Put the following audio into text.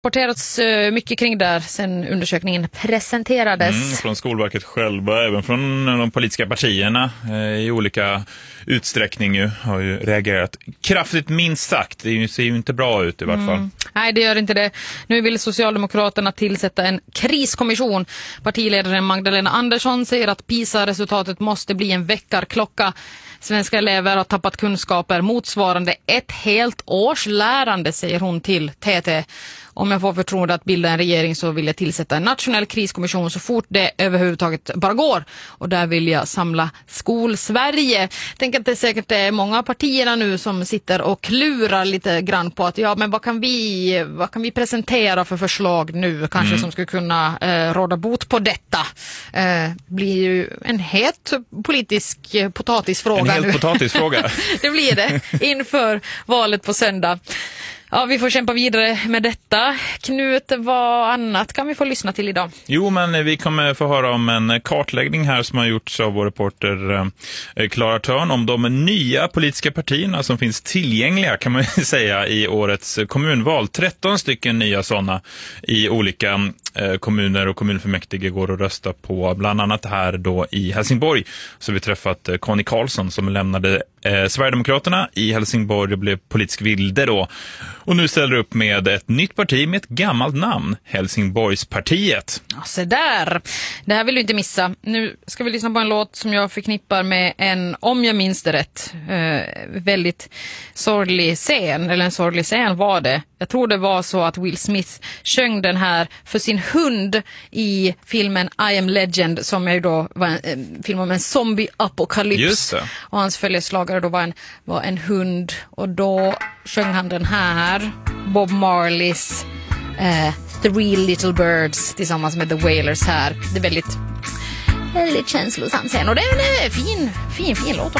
rapporterats mycket kring där sen undersökningen presenterades. Från Skolverket själva, även från de politiska partierna i olika utsträckning har ju reagerat kraftigt, minst sagt. Det ser ju inte bra ut i vart fall. Nej, det gör inte det. Nu vill Socialdemokraterna tillsätta en kriskommission. Partiledaren Magdalena Andersson säger att PISA-resultatet måste bli en väckarklocka. Svenska elever har tappat kunskaper motsvarande ett helt års lärande, säger hon till TT. Om jag får förtroende att bilda en regering så vill jag tillsätta en nationell kriskommission så fort det överhuvudtaget bara går. Och där vill jag samla Skolsverige. Tänk att det säkert är många av partierna nu som sitter och klurar lite grann på att men vad kan vi presentera för förslag nu kanske som skulle kunna råda bot på detta. Blir ju en het politisk potatisfråga. En helt potatisfråga. Det blir det inför valet på söndag. Ja, vi får kämpa vidare med detta. Knut, vad annat kan vi få lyssna till idag? Jo, men vi kommer få höra om en kartläggning här som har gjorts av vår reporter Clara Törn om de nya politiska partierna som finns tillgängliga, kan man säga, i årets kommunval. 13 stycken nya sådana i olika kommuner och kommunfullmäktige går att rösta på, bland annat här då i Helsingborg. Så vi träffat Conny Karlsson som lämnade Sverigedemokraterna i Helsingborg. Det blev politisk vilde då. Och nu ställer upp med ett nytt parti med ett gammalt namn, Helsingborgspartiet. Ja, så där. Det här vill du inte missa. Nu ska vi lyssna på en låt som jag förknippar med en, om jag minns det rätt, väldigt sorglig scen. Eller en sorglig scen var det. Jag tror det var så att Will Smith sjöng den här för sin hund i filmen I Am Legend, som är ju då var en film om en zombie-apokalyps. Just det. Och hans följeslagare då var en hund. Och då sjöng han den här, Bob Marleys Three Little Birds tillsammans med The Wailers här. Det är väldigt känslosam scen och det är en fin låt.